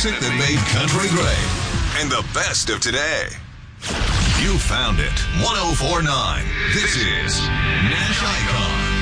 music that made country great. And the best of today. You found it. 1049. This is Nash Icon.